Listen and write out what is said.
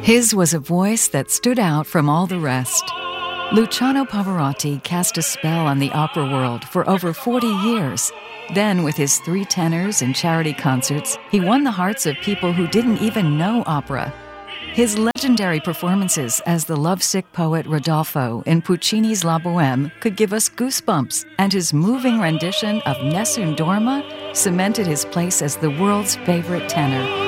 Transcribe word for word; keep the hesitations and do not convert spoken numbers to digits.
His was a voice that stood out from all the rest. Luciano Pavarotti cast a spell on the opera world for over forty years. Then, with his three tenors and charity concerts, he won the hearts of people who didn't even know opera. His legendary performances as the lovesick poet Rodolfo in Puccini's La Bohème could give us goosebumps, and his moving rendition of Nessun Dorma cemented his place as the world's favorite tenor.